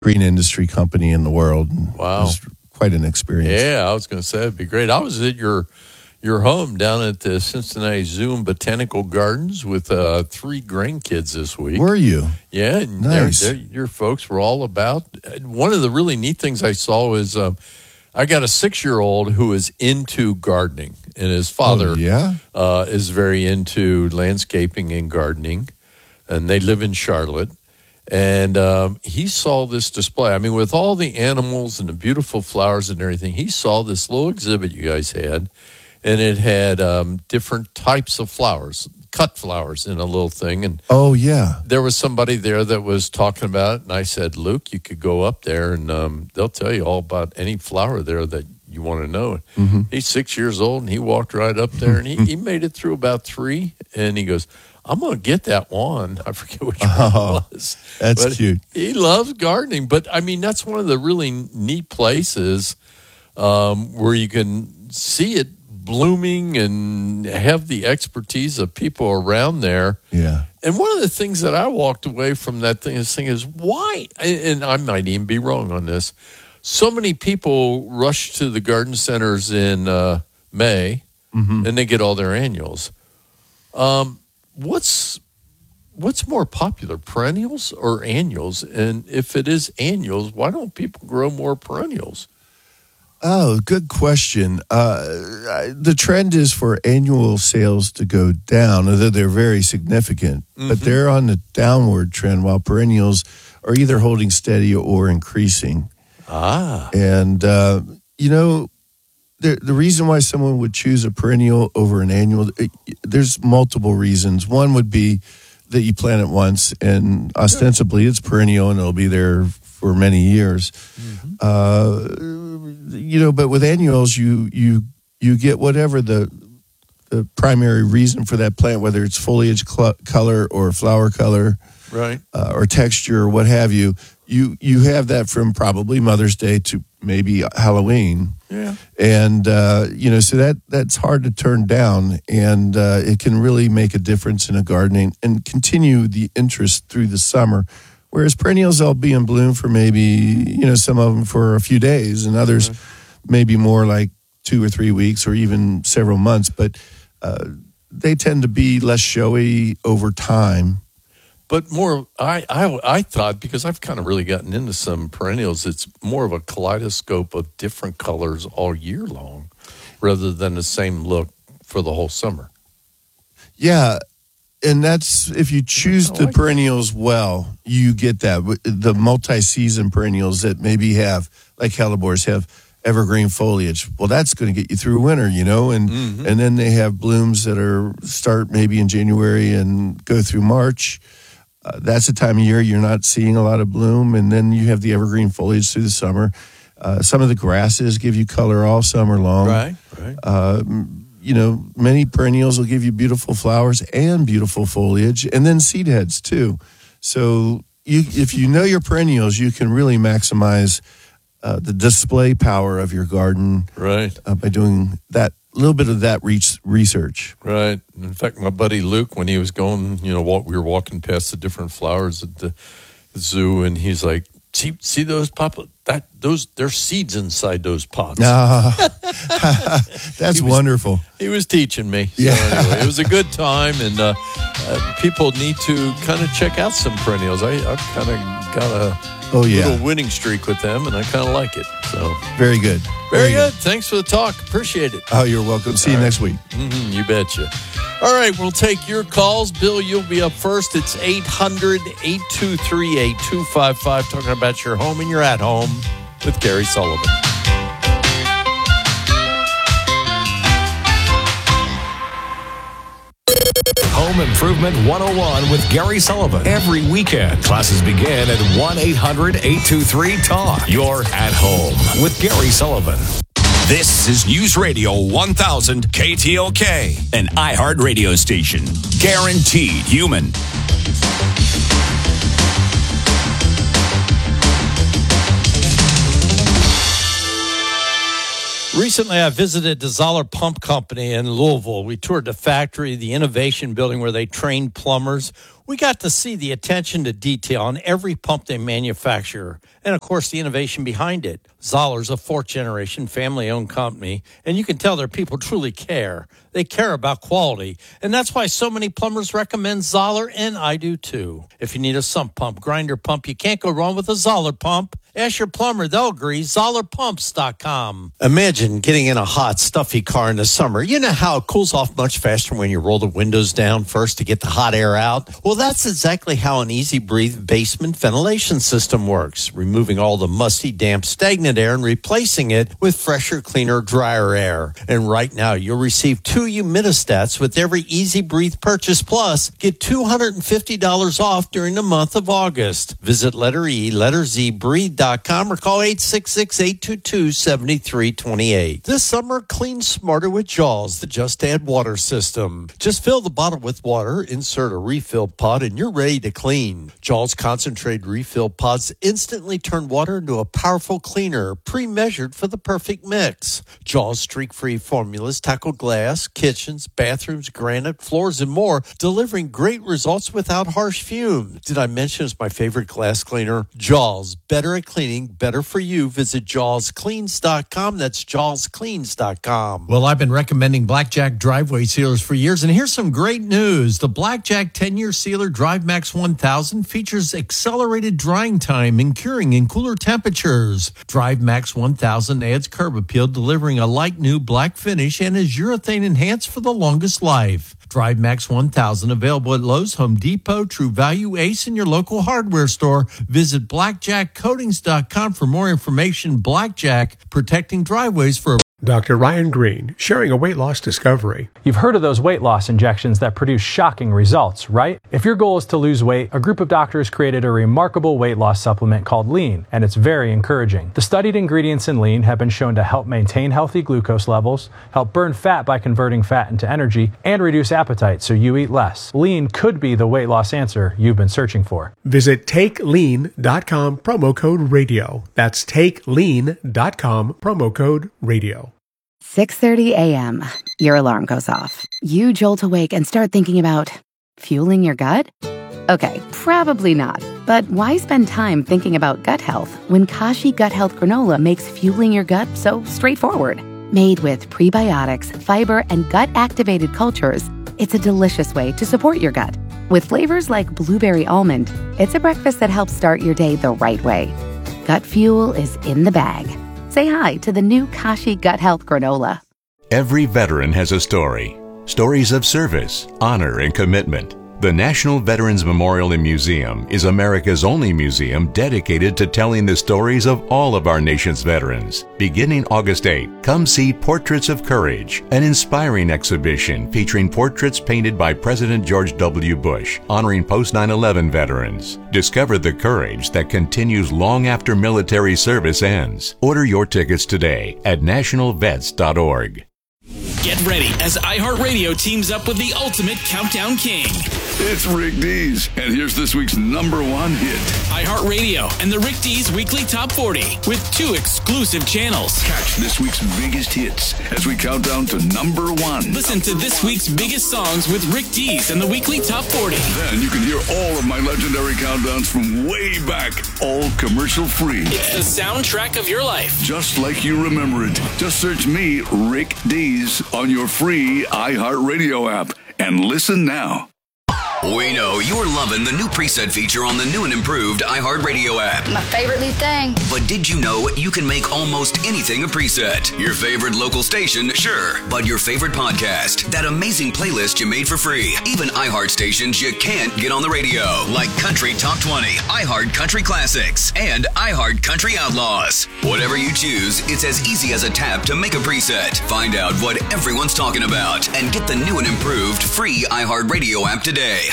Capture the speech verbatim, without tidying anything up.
green industry company in the world. And Wow. It was quite an experience. Yeah, I was going to say it'd be great. I was at your your home down at the Cincinnati Zoo and Botanical Gardens with uh, three grandkids this week. Were you? Yeah, and Nice. they're- they're- your folks were all about. One of the really neat things I saw was um, I got a six-year-old who is into gardening, and his father Oh, yeah? uh, is very into landscaping and gardening, and they live in Charlotte. And um, he saw this display. I mean, with all the animals and the beautiful flowers and everything, he saw this little exhibit you guys had, and it had um, different types of flowers, cut flowers in a little thing. And Oh, yeah. there was somebody there that was talking about it, and I said, Luke, you could go up there, and um, they'll tell you all about any flower there that you want to know. Mm-hmm. He's six years old, and he walked right up there, and he, he made it through about three, and he goes, I'm going to get that one. I forget which Oh, one it was. that's But cute. He loves gardening. But, I mean, that's one of the really neat places um, where you can see it blooming and have the expertise of people around there. Yeah. And one of the things that I walked away from that thing is, thing is why, and I might even be wrong on this, so many people rush to the garden centers in uh, May, Mm-hmm. and they get all their annuals. Um, what's what's more popular, perennials or annuals? And if it is annuals, why don't people grow more perennials? Oh, good question. Uh, I- the trend is for annual sales to go down, although they're very significant. But Mhm. they're on the downward trend, while perennials are either holding steady or increasing. Ah, And, uh, you know, the, the reason why someone would choose a perennial over an annual, it, there's multiple reasons. One would be that you plant it once, and ostensibly it's perennial, and it'll be there for many years. Uh, you know, but with annuals, you you you get whatever the the primary reason for that plant, whether it's foliage cl- color or flower color right. uh, or texture or what have you. You you have that from probably Mother's Day to maybe Halloween. Yeah. And, uh, you know, so that that's hard to turn down, and uh, it can really make a difference in a gardening and continue the interest through the summer. Whereas perennials, they'll be in bloom for maybe, you know, some of them for a few days, and others maybe more like two or three weeks or even several months. But uh, they tend to be less showy over time. But more, I, I, I thought, because I've kind of really gotten into some perennials, it's more of a kaleidoscope of different colors all year long rather than the same look for the whole summer. Yeah, and that's if you choose I the like perennials well, you get that. The multi-season perennials that maybe have, like hellebores, have evergreen foliage. Well, that's going to get you through winter, you know, and Mhm. and then they have blooms that are start maybe in January and go through March. Uh, that's the time of year you're not seeing a lot of bloom, and then you have the evergreen foliage through the summer. Uh, some of the grasses give you color all summer long. Right, right. Uh, you know, many perennials will give you beautiful flowers and beautiful foliage, and then seed heads too. So you, if you know your perennials, you can really maximize uh, the display power of your garden Right, uh, by doing that little bit of that reach, research. right. In fact, my buddy Luke, when he was going, you know, walk, we were walking past the different flowers at the zoo, and he's like, see, see those pop, that, those, there's seeds inside those pots. Ah, that's He was- wonderful. He was teaching me. So Yeah. anyway, it was a good time, and uh, uh, people need to kind of check out some perennials. I, I've kind of got a Oh, yeah. little winning streak with them, and I kind of like it. So Very good. very good. Thanks for the talk. Appreciate it. Oh, you're welcome. See you All right. next week. hmm you betcha. All right, we'll take your calls. Bill, you'll be up first. It's eight hundred, eight two three, eight two five five, talking about your home and your at home with Gary Sullivan. Home Improvement one oh one with Gary Sullivan. Every weekend, classes begin at one eight hundred, eight two three, talk. You're at home with Gary Sullivan. This is News Radio one thousand K T L K, an iHeart radio station. Guaranteed human. Recently, I visited the Zoller Pump Company in Louisville. We toured the factory, the innovation building where they train plumbers. We got to see the attention to detail on every pump they manufacture, and of course the innovation behind it. Zoller's a fourth-generation family-owned company, and you can tell their people truly care. They care about quality, and that's why so many plumbers recommend Zoller, and I do too. If you need a sump pump, grinder pump, you can't go wrong with a Zoller pump. Ask your plumber, they'll agree. Zoller Pumps dot com. Imagine getting in a hot, stuffy car in the summer. You know how it cools off much faster when you roll the windows down first to get the hot air out? Well, that's exactly how an Easy Breathe basement ventilation system works, removing all the musty, damp, stagnant air and replacing it with fresher, cleaner, drier air. And right now, you'll receive two humidistats with every Easy Breathe purchase. Plus, get two hundred fifty dollars off during the month of August. Visit letter E, letter Z, breathe dot com or call eight six six, eight two two, seven three two eight. This summer, clean smarter with Jaws, the Just Add Water system. Just fill the bottle with water, insert a refill pod, and you're ready to clean. Jaws concentrated refill pods instantly turn water into a powerful cleaner, pre-measured for the perfect mix. Jaws streak-free formulas tackle glass, kitchens, bathrooms, granite, floors, and more, delivering great results without harsh fumes. Did I mention it's my favorite glass cleaner? Jaws, better at cleaning, better for you. Visit jaws cleans dot com. That's jaws cleans dot com. Well, I've been recommending Blackjack driveway sealers for years, and here's some great news. The Blackjack ten-year sealer Drive Max one thousand features accelerated drying time and curing in cooler temperatures. Drive Max one thousand adds curb appeal, delivering a light new black finish, and is urethane enhanced for the longest life. Drive Max one thousand available at Lowe's, Home Depot, True Value, Ace, and your local hardware store. Visit blackjack coatings dot com for more information. Blackjack, protecting driveways for Doctor Ryan Green, sharing a weight loss discovery. You've heard of those weight loss injections that produce shocking results, right? If your goal is to lose weight, a group of doctors created a remarkable weight loss supplement called Lean, and it's very encouraging. The studied ingredients in Lean have been shown to help maintain healthy glucose levels, help burn fat by converting fat into energy, and reduce appetite so you eat less. Lean could be the weight loss answer you've been searching for. Visit take lean dot com, promo code radio. That's take lean dot com, promo code radio. six thirty a.m. Your alarm goes off. You jolt awake and start thinking about fueling your gut? Okay, probably not. But why spend time thinking about gut health when Kashi Gut Health Granola makes fueling your gut so straightforward? Made with prebiotics, fiber, and gut-activated cultures, it's a delicious way to support your gut. With flavors like blueberry almond, it's a breakfast that helps start your day the right way. Gut fuel is in the bag. Say hi to the new Kashi Gut Health Granola. Every veteran has a story. Stories of service, honor, and commitment. The National Veterans Memorial and Museum is America's only museum dedicated to telling the stories of all of our nation's veterans. Beginning August eighth, come see Portraits of Courage, an inspiring exhibition featuring portraits painted by President George W. Bush, honoring post nine eleven veterans. Discover the courage that continues long after military service ends. Order your tickets today at national vets dot org. Get ready as iHeartRadio teams up with the ultimate countdown king. It's Rick Dees, and here's this week's number one hit. iHeartRadio and the Rick Dees Weekly Top forty with two exclusive channels. Catch this week's biggest hits as we count down to number one. Listen to this week's biggest songs with Rick Dees and the Weekly Top forty. Then you can hear all of my legendary countdowns from way back, all commercial free. It's the soundtrack of your life. Just like you remember it. Just search me, Rick Dees, on your free iHeartRadio app and listen now. We know you're loving the new preset feature on the new and improved iHeartRadio app. My favorite new thing. But did you know you can make almost anything a preset? Your favorite local station, sure. But your favorite podcast, that amazing playlist you made for free. Even iHeart stations you can't get on the radio, like Country Top twenty, iHeart Country Classics, and iHeart Country Outlaws. Whatever you choose, it's as easy as a tap to make a preset. Find out what everyone's talking about and get the new and improved free iHeartRadio app today.